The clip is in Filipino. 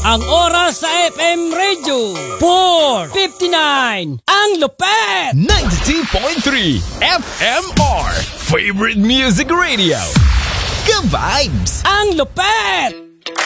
Ang oras sa FM Radio 4:59. Ang lupet! 92.3 FMR Favorite Music Radio. Ka-vibes! Ang lupet!